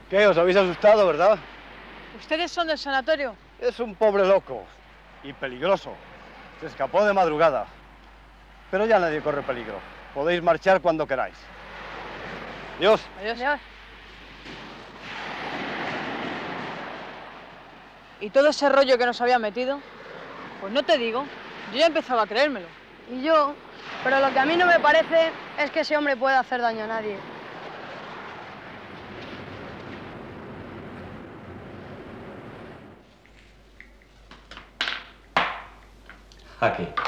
¿Qué? ¿Os habéis asustado, verdad? ¿Ustedes son del sanatorio? Es un pobre loco y peligroso. Se escapó de madrugada. Pero ya nadie corre peligro. Podéis marchar cuando queráis. Adiós. Adiós. Adiós. ¿Y todo ese rollo que nos había metido? Pues no te digo, yo ya empezaba a creérmelo. Y yo, pero lo que a mí no me parece es que ese hombre pueda hacer daño a nadie. Aquí.